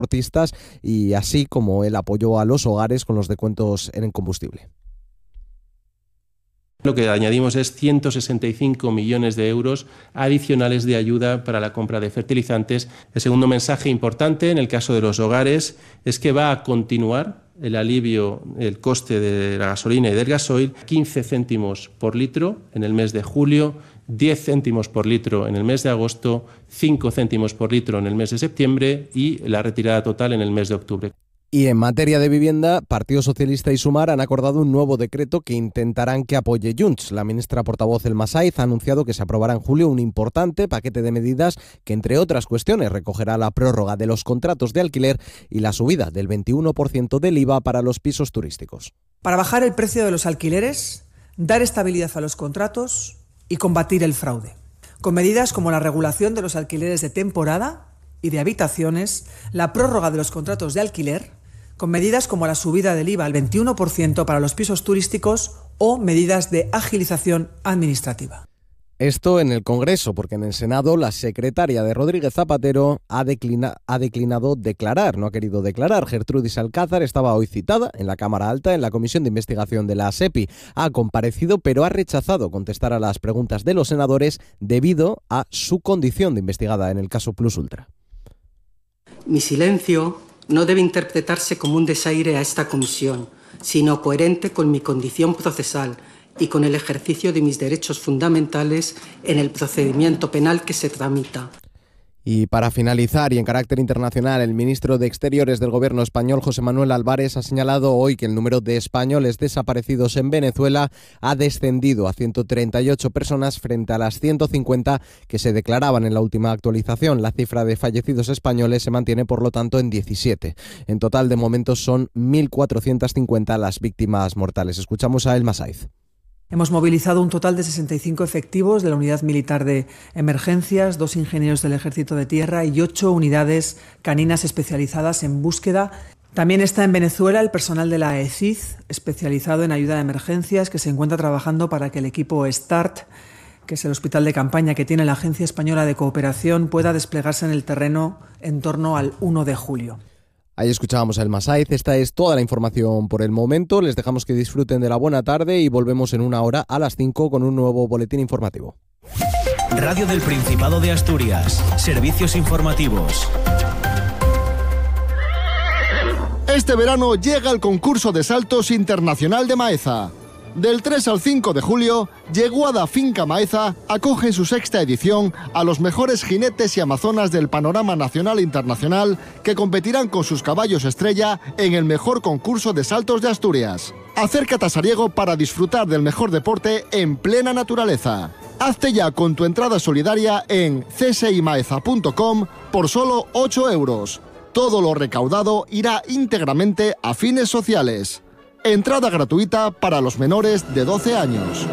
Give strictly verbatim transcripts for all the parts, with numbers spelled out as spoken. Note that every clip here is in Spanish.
transportistas y así como el apoyo a los hogares con los descuentos en el combustible. Lo que añadimos es ciento sesenta y cinco millones de euros adicionales de ayuda para la compra de fertilizantes. El segundo mensaje importante en el caso de los hogares es que va a continuar el alivio del coste de la gasolina y del gasoil, quince céntimos por litro en el mes de julio, diez céntimos por litro en el mes de agosto, cinco céntimos por litro en el mes de septiembre y la retirada total en el mes de octubre. Y en materia de vivienda, Partido Socialista y Sumar han acordado un nuevo decreto que intentarán que apoye Junts. La ministra portavoz Elma Saiz ha anunciado que se aprobará en julio un importante paquete de medidas que, entre otras cuestiones, recogerá la prórroga de los contratos de alquiler y la subida del veintiuno por ciento del I V A para los pisos turísticos. Para bajar el precio de los alquileres, dar estabilidad a los contratos y combatir el fraude. Con medidas como la regulación de los alquileres de temporada y de habitaciones, la prórroga de los contratos de alquiler, con medidas como la subida del I V A al veintiuno por ciento para los pisos turísticos o medidas de agilización administrativa. Esto en el Congreso, porque en el Senado la secretaria de Rodríguez Zapatero ha, declina, ha declinado declarar, no ha querido declarar. Gertrudis Alcázar estaba hoy citada en la Cámara Alta en la Comisión de Investigación de la SEPI. Ha comparecido, pero ha rechazado contestar a las preguntas de los senadores debido a su condición de investigada en el caso Plus Ultra. Mi silencio no debe interpretarse como un desaire a esta comisión, sino coherente con mi condición procesal y con el ejercicio de mis derechos fundamentales en el procedimiento penal que se tramita. Y para finalizar, y en carácter internacional, el ministro de Exteriores del Gobierno español, José Manuel Álvarez, ha señalado hoy que el número de españoles desaparecidos en Venezuela ha descendido a ciento treinta y ocho personas frente a las ciento cincuenta que se declaraban en la última actualización. La cifra de fallecidos españoles se mantiene, por lo tanto, en diecisiete. En total, de momento, son mil cuatrocientas cincuenta las víctimas mortales. Escuchamos a Elma Saiz. Hemos movilizado un total de sesenta y cinco efectivos de la Unidad Militar de Emergencias, dos ingenieros del Ejército de Tierra y ocho unidades caninas especializadas en búsqueda. También está en Venezuela el personal de la E C I D, especializado en ayuda a emergencias, que se encuentra trabajando para que el equipo START, que es el hospital de campaña que tiene la Agencia Española de Cooperación, pueda desplegarse en el terreno en torno al uno de julio. Ahí escuchábamos a Elma Saiz. Esta es toda la información por el momento. Les dejamos que disfruten de la buena tarde y volvemos en una hora a las cinco con un nuevo boletín informativo. Radio del Principado de Asturias. Servicios informativos. Este verano llega el concurso de saltos internacional de Maeza. Del tres al cinco de julio, Yeguada Finca Maeza acoge en su sexta edición a los mejores jinetes y amazonas del panorama nacional e internacional que competirán con sus caballos estrella en el mejor concurso de saltos de Asturias. Acércate a Sariego para disfrutar del mejor deporte en plena naturaleza. Hazte ya con tu entrada solidaria en c s i maeza punto com por solo ocho euros. Todo lo recaudado irá íntegramente a fines sociales. Entrada gratuita para los menores de doce años.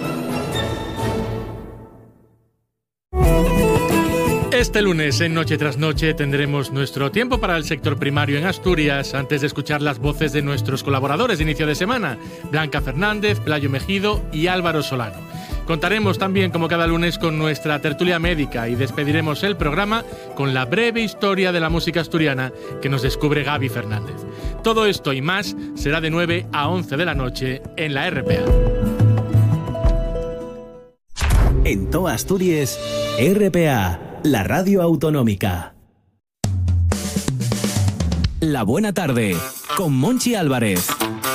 Este lunes en Noche tras Noche tendremos nuestro tiempo para el sector primario en Asturias antes de escuchar las voces de nuestros colaboradores de inicio de semana, Blanca Fernández, Pelayo Mejido y Álvaro Solano. Contaremos también, como cada lunes, con nuestra tertulia médica y despediremos el programa con la breve historia de la música asturiana que nos descubre Gaby Fernández. Todo esto y más será de nueve a once de la noche en la R P A. En toda Asturias, R P A, la radio autonómica. La buena tarde, con Monchi Álvarez.